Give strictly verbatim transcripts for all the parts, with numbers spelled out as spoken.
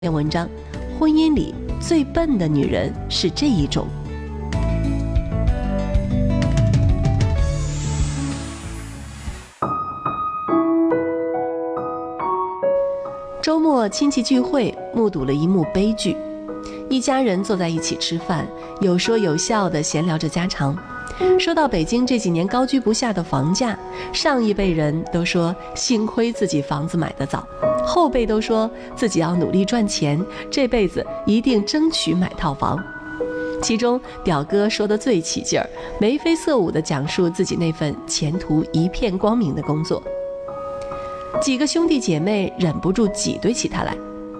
篇文章，婚姻里最笨的女人是这一种。周末亲戚聚会，目睹了一幕悲剧。一家人坐在一起吃饭，有说有笑地闲聊着家常。说到北京这几年高居不下的房价，上一辈人都说幸亏自己房子买得早，后辈都说自己要努力赚钱，这辈子一定争取买套房。其中表哥说得最起劲儿，眉飞色舞地讲述自己那份前途一片光明的工作。几个兄弟姐妹忍不住挤兑起他来。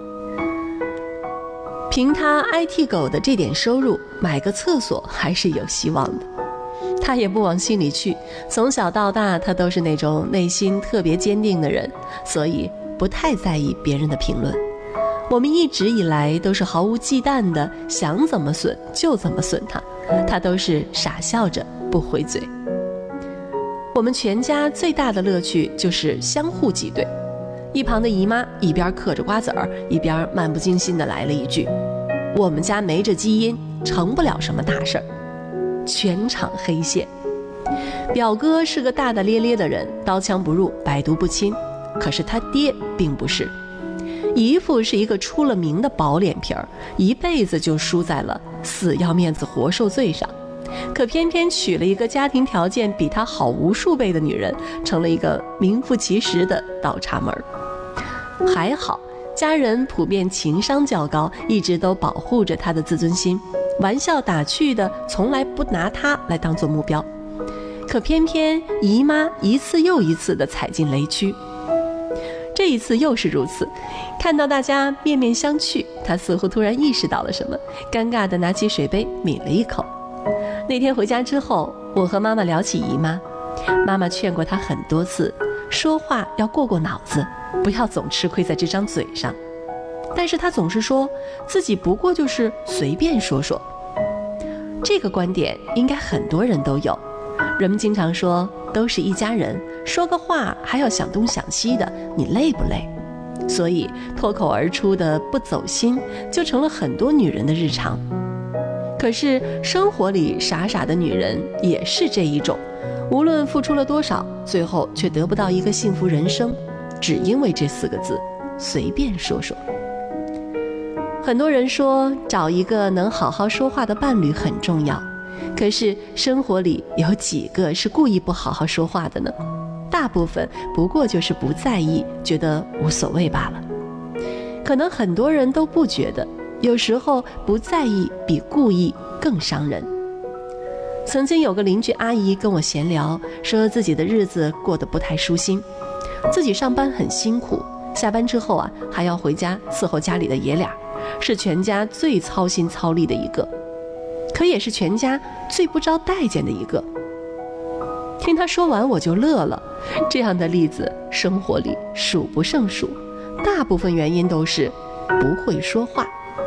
凭他 I T 狗的这点收入，买个厕所还是有希望的。他也不往心里去，从小到大他都是那种内心特别坚定的人，所以不太在意别人的评论。我们一直以来都是毫无忌惮的，想怎么损就怎么损他，他都是傻笑着不回嘴。我们全家最大的乐趣就是相互挤兑。一旁的姨妈一边嗑着瓜子儿，一边漫不经心地来了一句：我们家没这基因，成不了什么大事儿。全场黑线。表哥是个大大咧咧的人，刀枪不入，百毒不侵，可是他爹并不是。姨父是一个出了名的薄脸皮儿，一辈子就输在了死要面子活受罪上，可偏偏娶了一个家庭条件比他好无数倍的女人，成了一个名副其实的倒插门。还好家人普遍情商较高，一直都保护着他的自尊心，玩笑打趣的从来不拿他来当做目标。可偏偏姨妈一次又一次的踩进雷区。这一次又是如此，看到大家面面相觑，他似乎突然意识到了什么，尴尬地拿起水杯抿了一口。那天回家之后，我和妈妈聊起姨妈，妈妈劝过她很多次，说话要过过脑子，不要总吃亏在这张嘴上。但是她总是说自己不过就是随便说说。这个观点应该很多人都有，人们经常说都是一家人，说个话还要想东想西的，你累不累？所以脱口而出的不走心就成了很多女人的日常。可是生活里傻傻的女人也是这一种，无论付出了多少，最后却得不到一个幸福人生，只因为这四个字，随便说说。很多人说找一个能好好说话的伴侣很重要，可是生活里有几个是故意不好好说话的呢？大部分不过就是不在意，觉得无所谓罢了。可能很多人都不觉得，有时候不在意比故意更伤人。曾经有个邻居阿姨跟我闲聊，说自己的日子过得不太舒心，自己上班很辛苦，下班之后啊还要回家伺候家里的爷俩，是全家最操心操力的一个，可也是全家最不招待见的一个。听他说完我就乐了，这样的例子生活里数不胜数，大部分原因都是不会说话。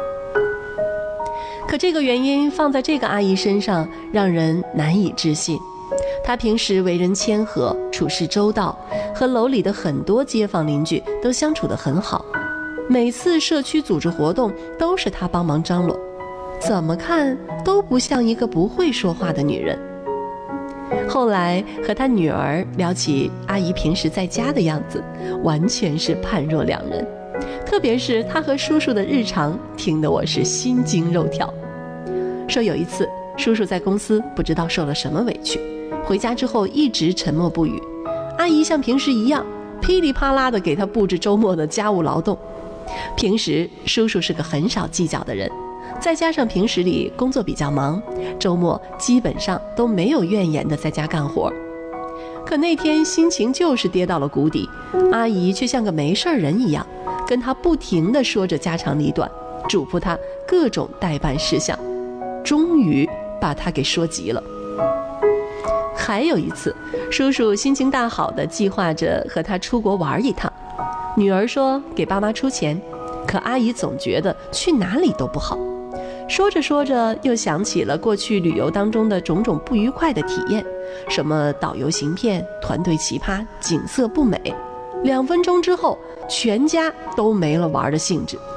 可这个原因放在这个阿姨身上让人难以置信。她平时为人谦和，处事周到，和楼里的很多街坊邻居都相处得很好，每次社区组织活动都是她帮忙张罗，怎么看都不像一个不会说话的女人。后来和她女儿聊起阿姨平时在家的样子，完全是判若两人，特别是她和叔叔的日常，听得我是心惊肉跳。说有一次叔叔在公司不知道受了什么委屈，回家之后一直沉默不语，阿姨像平时一样噼里啪啦地给他布置周末的家务劳动。平时叔叔是个很少计较的人，再加上平时里工作比较忙，周末基本上都没有怨言的在家干活。可那天心情就是跌到了谷底，阿姨却像个没事人一样，跟他不停地说着家长里短，嘱咐他各种代办事项，终于把他给说急了。还有一次，叔叔心情大好的计划着和他出国玩一趟，女儿说给爸妈出钱，可阿姨总觉得去哪里都不好。说着说着又想起了过去旅游当中的种种不愉快的体验，什么导游行骗、团队奇葩、景色不美，两分钟之后全家都没了玩的兴致。